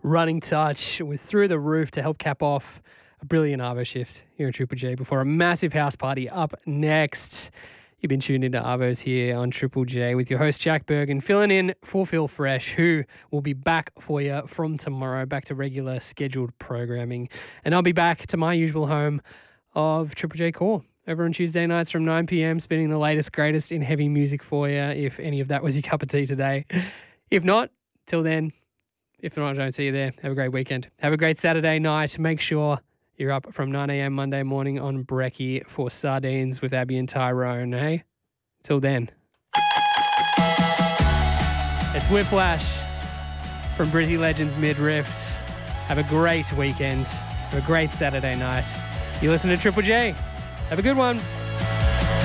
running touch was through the roof to help cap off a brilliant Arvo shift here in Triple J before a massive house party up next. You've been tuned into Arvos here on Triple J with your host Jack Bergen, filling in for Phil Fresh, who will be back for you from tomorrow, back to regular scheduled programming. And I'll be back to my usual home of Triple J Core over on Tuesday nights from 9 p.m, spinning the latest, greatest in heavy music for you, if any of that was your cup of tea today. If not, till then, if not, I don't see you there. Have a great weekend. Have a great Saturday night. Make sure you're up from 9 a.m. Monday morning on Brekkie for Sardines with Abby and Tyrone, hey? Till then. It's Whiplash from Brizzy Legends Mid-Rift. Have a great weekend. Have a great Saturday night. You listen to Triple J. Have a good one.